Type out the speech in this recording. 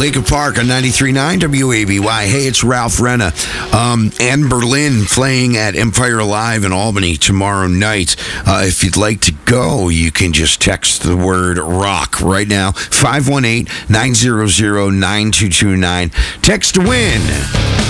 Lincoln Park on 93.9 WABY. Hey, it's Ralph Renna. Anne Berlin playing at Empire Live in Albany tomorrow night. If you'd like to go, you can just text the word rock right now. 518-900-9229. Text to win.